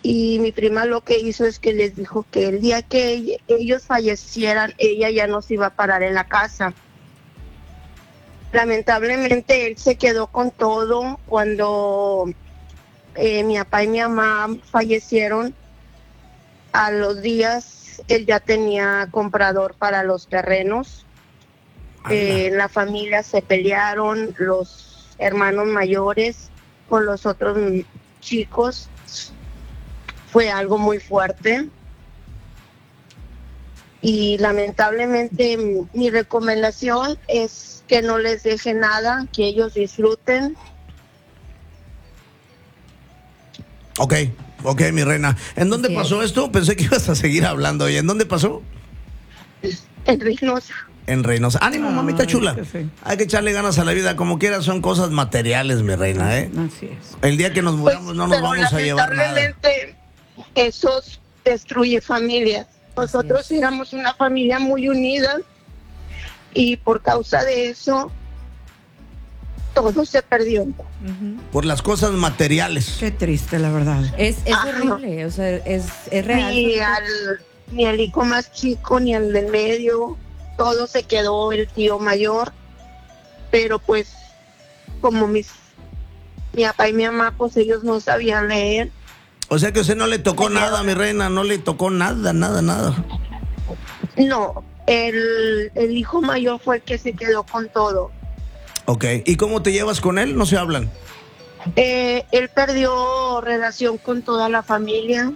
Y mi prima lo que hizo es que les dijo que el día que ellos fallecieran, ella ya no se iba a parar en la casa. Lamentablemente él se quedó con todo. Cuando mi papá y mi mamá fallecieron, a los días él ya tenía comprador para los terrenos. La familia se pelearon, los hermanos mayores con los otros chicos. Fue algo muy fuerte. Y lamentablemente mi recomendación es que no les deje nada, que ellos disfruten. Ok, mi reina. ¿En dónde pasó esto? Pensé que ibas a seguir hablando. ¿Y en dónde pasó? En Reynosa. En Reynosa. Ánimo, mamita chula. Sí. Hay que echarle ganas a la vida. Como quiera, son cosas materiales, mi reina, ¿eh? Así es. El día que nos muramos no nos Pero vamos a llevar nada. lamentablemente eso destruye familias. Nosotros éramos una familia muy unida y por causa de eso todo se perdió. Por las cosas materiales. Qué triste, la verdad. Es horrible, o sea, es real. Ni al hijo más chico, ni al del medio, todo se quedó el tío mayor, pero pues como mi papá y mi mamá, pues ellos no sabían leer. O sea que a usted no le tocó nada, mi reina, no le tocó nada. No, el hijo mayor fue el que se quedó con todo. Ok, ¿y cómo te llevas con él? ¿No se hablan? Él perdió relación con toda la familia.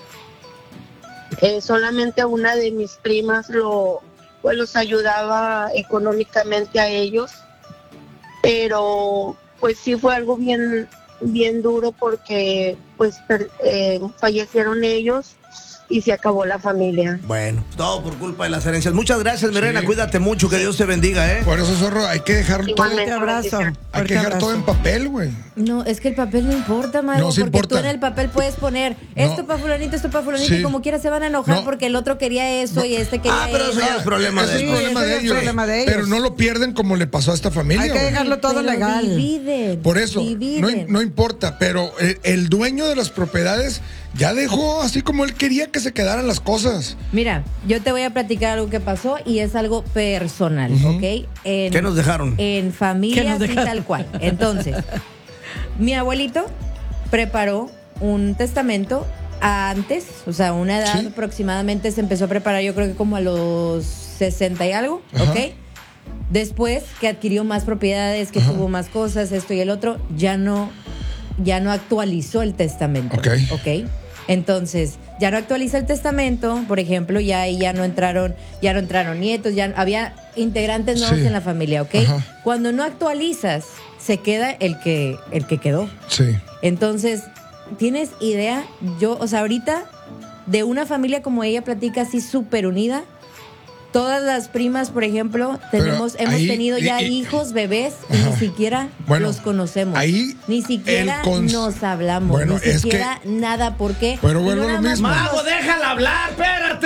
Solamente una de mis primas los ayudaba económicamente a ellos, pero pues sí fue algo bien duro porque pues fallecieron ellos y se acabó la familia. Bueno, todo por culpa de las herencias. Muchas gracias, mi reina, cuídate mucho, que Dios te bendiga, ¿eh? Por eso, zorro, hay que dejar todo. Fuerte abrazo. Hay que dejar todo en papel, güey. No, es que el papel no importa, Mario, No, sí porque importa. tú en el papel puedes poner esto para fulanito, esto para fulanito, Sí. y como quiera se van a enojar No. porque el otro quería eso y este quería pero eso. eso ya es problema Ese de es ellos. problema de Ese es ellos. problema de ellos. Pero no lo pierden como le pasó a esta familia. Hay que güey. dejarlo todo Pero legal. dividen, Por eso, dividen. no importa, pero el dueño de las propiedades ya dejó así como él quería que se quedaran las cosas. Mira, yo te voy a platicar algo que pasó y es algo personal, ¿ok? ¿Qué nos dejaron? En familia, ¿Qué nos sí, dejaron? tal cual. Entonces, mi abuelito preparó un testamento antes, o sea, una edad Sí. aproximadamente se empezó a preparar, yo creo que como a los 60 y algo, Ajá. ¿ok? Después que adquirió más propiedades, que tuvo más cosas, esto y el otro, ya no actualizó el testamento. Ok. Entonces, ya no actualiza el testamento, por ejemplo, ya ahí ya no entraron nietos, ya había integrantes nuevos Sí. en la familia, ¿ok? Ajá. Cuando no actualizas, se queda el que quedó. Sí. Entonces, ¿tienes idea? Yo, o sea, ahorita, de una familia como ella platica así súper unida, todas las primas, por ejemplo, hemos ahí- tenido ya y- hijos, bebés, y Ajá. ni siquiera Bueno, los conocemos. ahí Ni siquiera nos hablamos, Bueno, ni es siquiera nada. ¿Por qué? Pero Y vuelvo a lo nada más mismo. por Mago, los- déjala hablar, espérate.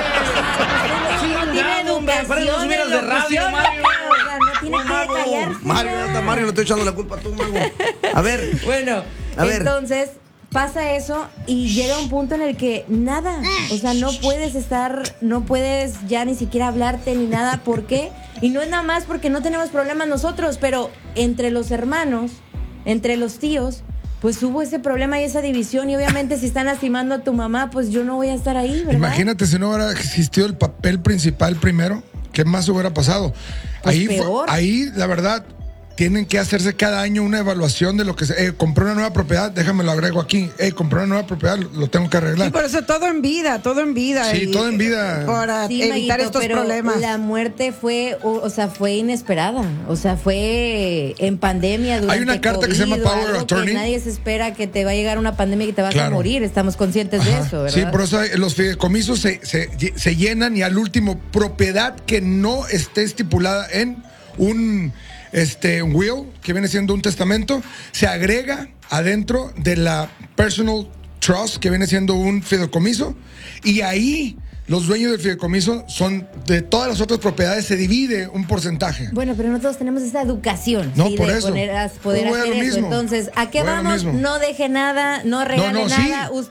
no tiene Chingado, hombre, aprende los educación números de en radio, locución, Mario. o sea, no tiene que callarse. Mario, no estoy echando la culpa a tu Mago. A ver, Bueno, A ver. entonces pasa eso y llega un punto en el que nada, o sea, no puedes ya ni siquiera hablarte ni nada. ¿Por qué? Y no es nada más porque no tenemos problemas nosotros, pero entre los hermanos, entre los tíos, pues hubo ese problema y esa división, y obviamente si están lastimando a tu mamá, pues yo no voy a estar ahí, ¿verdad? Imagínate si no hubiera existido el papel principal primero, ¿qué más hubiera pasado? Pues ahí, peor. ahí, la verdad, tienen que hacerse cada año una evaluación de lo que se... compré una nueva propiedad, déjame lo agrego aquí. Compré una nueva propiedad, lo tengo que arreglar. Y por eso todo en vida. Sí, todo en vida. Para Sí, evitar Maguito, estos pero problemas. la muerte fue inesperada, o sea, fue en pandemia durante Hay una carta que se llama COVID, Power algo Attorney. que nadie se espera que te va a llegar una pandemia y que te vas a Claro. morir, estamos conscientes de Ajá. eso, ¿verdad? Sí, por eso los fideicomisos se llenan, y al último, propiedad que no esté estipulada en un will, que viene siendo un testamento, se agrega adentro de la personal trust, que viene siendo un fideicomiso, y ahí los dueños del fideicomiso son de todas las otras propiedades, se divide un porcentaje. Bueno, pero no todos tenemos esa educación, No, ¿sí? por de eso. poder Voy hacer a lo eso. mismo. Entonces, ¿a qué Voy a lo vamos? mismo. No deje nada, no regale No, sí. nada.